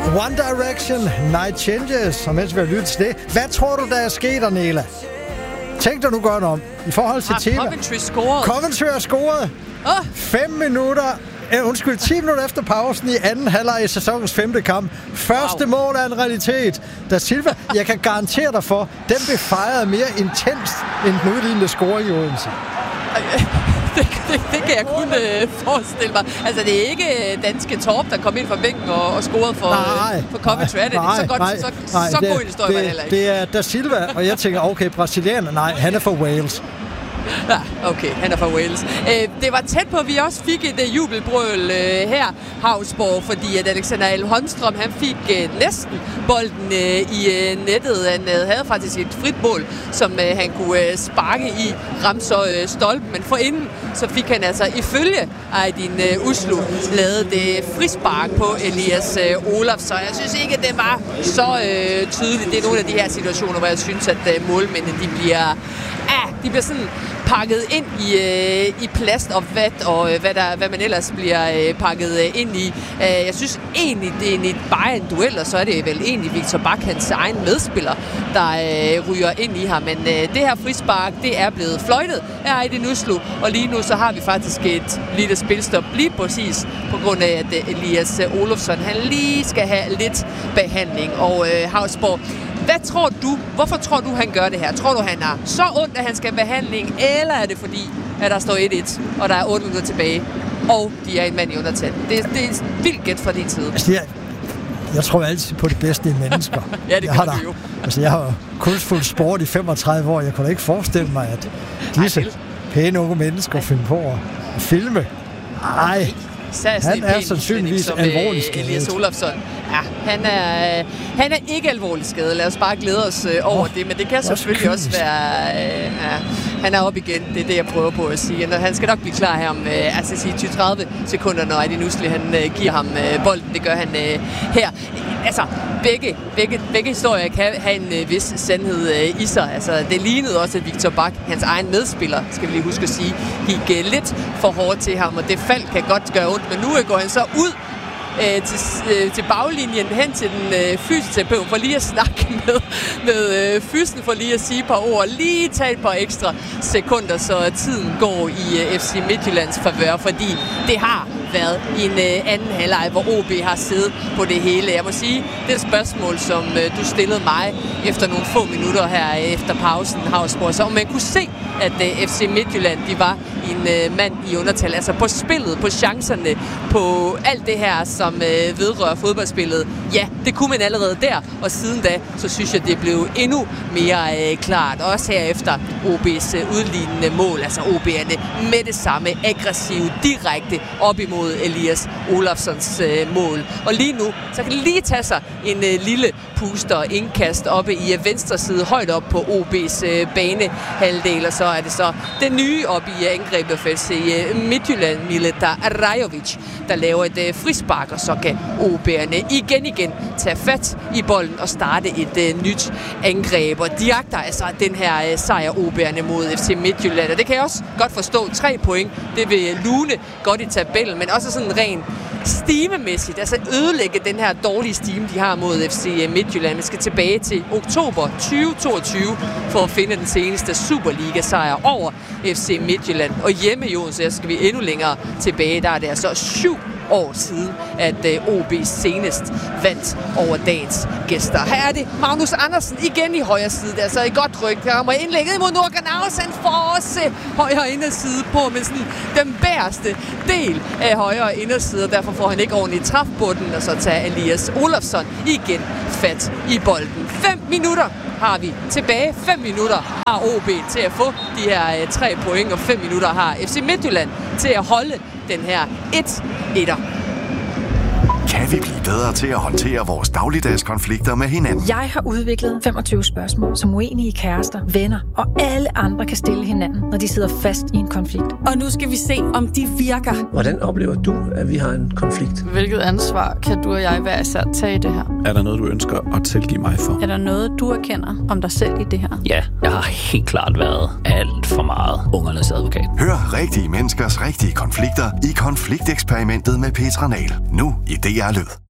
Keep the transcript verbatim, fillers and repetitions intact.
One Direction, Night Changes. Og mens vi har lyttet til det, hvad tror du, der er sket, Arnela? Tænk dig nu godt om. I forhold til tema. Coventry scoret. Coventry har scoret. Oh. Fem minutter. Eh, undskyld, ti minutter efter pausen i anden halvleg i sæsonens femte kamp. Første wow. mål er en realitet. Da Silva, jeg kan garantere dig for, den blev fejret mere intenst end den udlignende scoring i Odense. Det, det, det kan jeg kun øh, forestille mig. Altså, det er ikke danske Torp, der kom ind fra bænken og, og scorede for, nej, øh, for Coventry. Nej, er det nej, så godt, nej, så, nej, så det, god en historie, det, var heller ikke. Det er Da Silva, og jeg tænker, okay, brasilianer, nej, han er fra Wales. Ja, okay, han er fra Wales. Øh, det var tæt på, at vi også fik et uh, jubelbrøl uh, her, Havsborg, fordi at Alexander Al Holmstrøm, han fik uh, næsten bolden uh, i uh, nettet. Han uh, havde faktisk et frit mål, som uh, han kunne uh, sparke i, ramme så uh, stolpen, men forinden så fik han altså ifølge Aydin uh, Uslu lavet det frispark på Elias uh, Olaf, så jeg synes ikke, at det var så uh, tydeligt. Det er nogle af de her situationer, hvor jeg synes, at uh, målmændene, de bliver, ah, de bliver sådan pakket ind i, øh, i plast og vat, og øh, hvad, der, hvad man ellers bliver øh, pakket øh, ind i. Øh, jeg synes egentlig, det er en, bare en duel, og så er det vel egentlig Victor Bak, hans egen medspiller, der øh, ryger ind i ham. Men øh, det her frispark, det er blevet fløjtet af Aydin Uslu, og lige nu så har vi faktisk et lille spilstop lige præcis på grund af, at øh, Elias øh, Olofsson, han lige skal have lidt behandling. Og øh, Havsborg, hvad tror du, hvorfor tror du, han gør det her? Tror du, han er så ondt, at han skal have behandling, eller er det fordi, at der står et et, og der er otte minutter tilbage, og de er en mand i undertal? Det, det er vildt gæt fra din side. Altså, jeg, jeg tror altid på det bedste i mennesker. Ja, det kan du jo. Altså, jeg har kunstfuld sport i femogtredive år. Jeg kunne da ikke forestille mig, at disse Ej, pæne unge mennesker finder på at filme. Ej, han er sandsynligvis alvorligt skadet. Elias Olofsson. Ja, han er, han er ikke alvorligt skadet. Lad os bare glæde os øh, over oh, det, men det kan selvfølgelig også være... Øh, ja, han er op igen, det er det, jeg prøver på at sige. Han skal nok blive klar her om øh, altså sige tyve til tredive sekunder, når Aydin Uslu han øh, giver ham øh, bolden. Det gør han øh, her. Altså, begge, begge, begge historier kan have en øh, vis sandhed øh, i sig. Altså, det lignede også, at Victor Bak, hans egen medspiller, skal vi lige huske at sige, gik øh, lidt for hårdt til ham, og det fald kan godt gøre ondt, men nu øh, går han så ud Øh, til, øh, til baglinjen hen til den øh, fysioterapeut for lige at snakke med, med øh, fysen, for lige at sige et par ord, lige tage et par ekstra sekunder, så tiden går i øh, F C Midtjyllands favør, fordi det har været en øh, anden halvleg, hvor O B har siddet på det hele. Jeg må sige, det er et spørgsmål, som øh, du stillede mig efter nogle få minutter her øh, efter pausen, Havsborg, så om man kunne se, at øh, F C Midtjylland, de var en øh, mand i undertal, altså på spillet, på chancerne, på alt det her, som øh, vedrører fodboldspillet. Ja, det kunne man allerede der, og siden da, så synes jeg, det blev endnu mere øh, klart. Også herefter O B's øh, udlignende mål, altså O B'erne med det samme aggressive, direkte op imod Elias Olofssons øh, mål. Og lige nu, så kan det lige tage sig en øh, lille puster indkast oppe i øh, venstre side, højt op på O B's øh, banehalvdel, og så er det så det nye op i øh, angrebet for F C øh, Midtjylland, Mileta Rajovic, der laver et øh, frispark, og så kan O B'erne igen igen tage fat i bolden og starte et øh, nyt angreb. Og de jagter altså den her øh, sejr O B'erne mod F C Midtjylland, og det kan jeg også godt forstå. Tre point, det vil lune godt i tabellen, men også sådan ren stimemæssigt, altså ødelægge den her dårlige stime, de har mod F C Midtjylland. Vi skal tilbage til oktober tyve toogtyve for at finde den seneste Superliga-sejr over F C Midtjylland. Og hjemme i Odense, så skal vi endnu længere tilbage. Der er det altså syv år siden, at uh, O B senest vandt over dagens gæster. Her er det Magnus Andersen igen i højre side. Det er altså et godt ryg. Der kommer indlægget imod Nurkan. Han får også højre inderside på, men sådan den bæreste del af højre inderside, og derfor får han ikke ordentligt træf på den, og så tager Elias Olofsson igen fat i bolden. Fem minutter har vi tilbage. Fem minutter har O B til at få de her uh, tre point, og fem minutter har F C Midtjylland til at holde den her et-etter. Kan vi blive bedre til at håndtere vores dagligdags konflikter med hinanden? Jeg har udviklet femogtyve spørgsmål, som uenige kærester, venner og alle andre kan stille hinanden, når de sidder fast i en konflikt. Og nu skal vi se, om de virker. Hvordan oplever du, at vi har en konflikt? Hvilket ansvar kan du og jeg hver især tage i det her? Er der noget, du ønsker at tilgive mig for? Er der noget, du erkender om dig selv i det her? Ja, jeg har helt klart været alt for meget ungernes advokat. Hør rigtige menneskers rigtige konflikter i Konflikteksperimentet med Petra Nahl. Nu i D R Lyd.